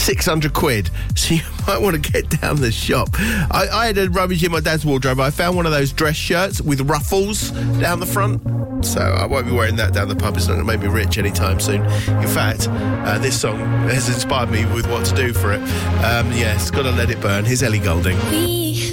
£600. So you might want to get down the shop. I had a rummage in my dad's wardrobe. I found one of those dress shirts with ruffles down the front. So I won't be wearing that down the pub. It's not going to make me rich anytime soon. In fact, this song has inspired me with what to do for it. It's Gotta Let It Burn. Here's Ellie Goulding. We